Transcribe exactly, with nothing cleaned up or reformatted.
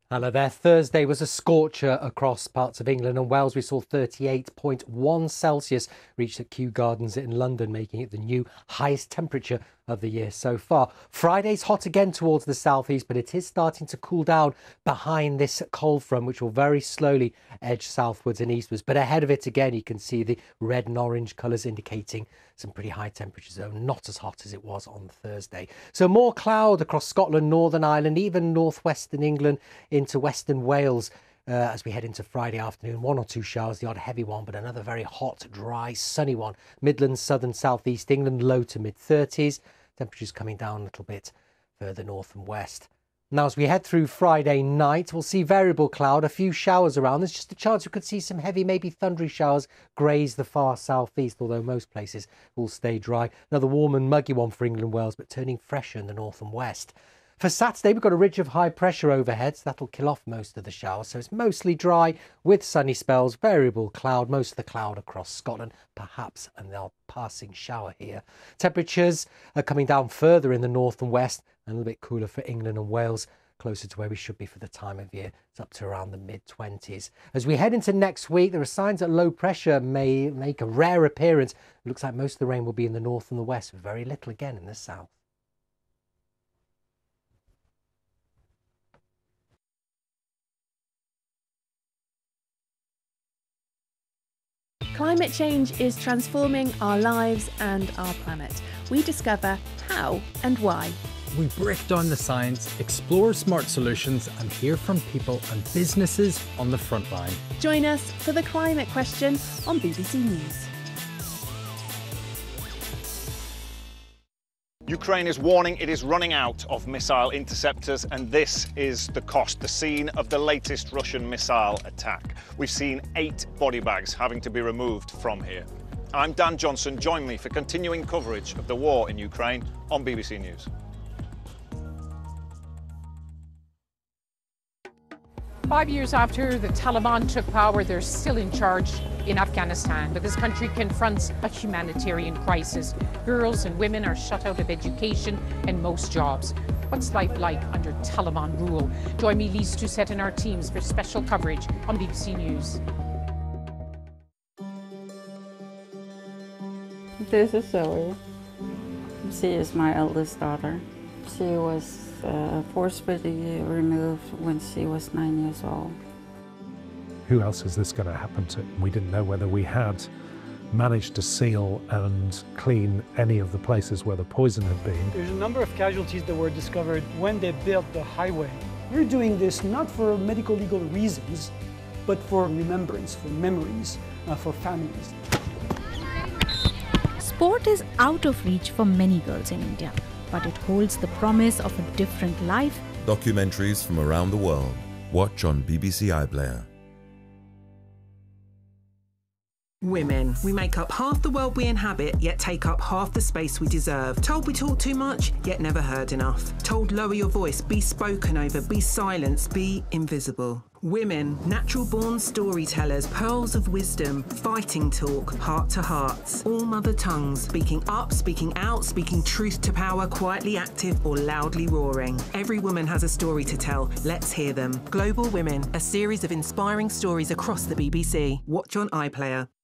Hello there. Thursday was a scorcher across parts of England and Wales. We saw thirty-eight point one Celsius reached at Kew Gardens in London, making it the new highest temperature of the year so far. Friday's hot again towards the southeast, but it is starting to cool down behind this cold front, which will very slowly edge southwards and eastwards. But ahead of it again, you can see the red and orange colours indicating some pretty high temperatures, though not as hot as it was on Thursday. So more cloud across Scotland, Northern Ireland, even northwestern England into western Wales. Uh, as we head into Friday afternoon, one or two showers, the odd heavy one, but another very hot, dry, sunny one. Midlands, southern, southeast England, low to mid thirties. Temperatures coming down a little bit further north and west. Now, as we head through Friday night, we'll see variable cloud, a few showers around. There's just a chance we could see some heavy, maybe thundery showers graze the far southeast, although most places will stay dry. Another warm and muggy one for England and Wales, but turning fresher in the north and west. For Saturday, we've got a ridge of high pressure overhead, so that'll kill off most of the showers. So it's mostly dry with sunny spells, variable cloud, most of the cloud across Scotland, perhaps an odd passing shower here. Temperatures are coming down further in the north and west, and a little bit cooler for England and Wales, closer to where we should be for the time of year. It's up to around the mid twenties. As we head into next week, there are signs that low pressure may make a rare appearance. It looks like most of the rain will be in the north and the west, with very little again in the south. Climate change is transforming our lives and our planet. We discover how and why. We break down the science, explore smart solutions, and hear from people and businesses on the front line. Join us for The Climate Question on B B C News. Ukraine is warning it is running out of missile interceptors, and this is the cost, the scene of the latest Russian missile attack. We've seen eight body bags having to be removed from here. I'm Dan Johnson. Join me for continuing coverage of the war in Ukraine on B B C News. Five years after the Taliban took power, they're still in charge in Afghanistan, but this country confronts a humanitarian crisis. Girls and women are shut out of education and most jobs. What's life like under Taliban rule? Join me, Lise Doucette, and our teams for special coverage on B B C News. This is Zoe. She is my eldest daughter. She was uh, forcibly removed when she was nine years old. Who else is this going to happen to? We didn't know whether we had managed to seal and clean any of the places where the poison had been. There's a number of casualties that were discovered when they built the highway. We're doing this not for medical legal reasons, but for remembrance, for memories, uh, for families. Sport is out of reach for many girls in India, but it holds the promise of a different life. Documentaries from around the world. Watch on B B C iPlayer. Women. We make up half the world we inhabit, yet take up half the space we deserve. Told we talk too much, yet never heard enough. Told lower your voice, be spoken over, be silenced, be invisible. Women, natural-born storytellers, pearls of wisdom, fighting talk, heart to hearts. All mother tongues, speaking up, speaking out, speaking truth to power, quietly active or loudly roaring. Every woman has a story to tell. Let's hear them. Global Women, a series of inspiring stories across the B B C. Watch on iPlayer.